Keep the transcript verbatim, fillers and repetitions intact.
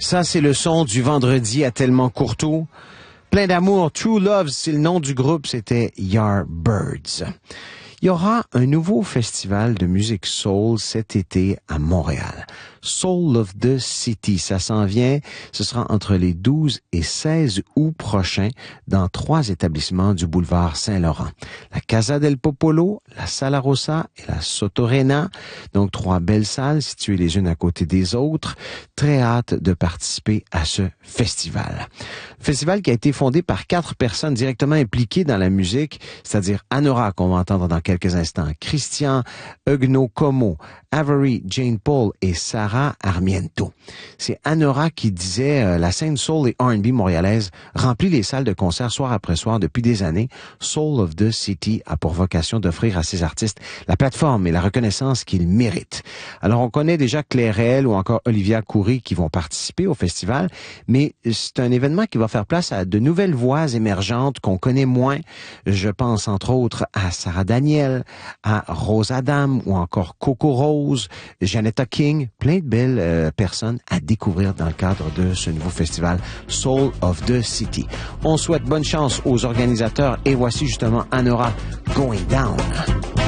Ça, c'est le son du vendredi à Tellement Courteau. Plein d'amour, True Love, c'est le nom du groupe, c'était Yardbirds. Il y aura un nouveau festival de musique soul cet été à Montréal. Soul of the City, ça s'en vient. Ce sera entre les douze et seize août prochains dans trois établissements du boulevard Saint-Laurent. La Casa del Popolo, la Sala Rosa et la Sotorena. Donc trois belles salles situées les unes à côté des autres. Très hâte de participer à ce festival. Festival qui a été fondé par quatre personnes directement impliquées dans la musique, c'est-à-dire Anora qu'on va entendre dans quelques instants, Christian Eugno Como, Avery Jane Paul et Sarah Armiento. C'est Anora qui disait euh, la scène soul et R and B montréalaise remplit les salles de concert soir après soir depuis des années. Soul of the City a pour vocation d'offrir à ces artistes la plateforme et la reconnaissance qu'ils méritent. Alors on connaît déjà Claire L ou encore Olivia Coury qui vont participer au festival, mais c'est un événement qui va faire place à de nouvelles voix émergentes qu'on connaît moins. Je pense entre autres à Sarah Daniel, à Rose Adam ou encore Coco Rose, Janetta King, plein de belles euh, personnes à découvrir dans le cadre de ce nouveau festival Soul of the City. On souhaite bonne chance aux organisateurs et voici justement Anora Going Down.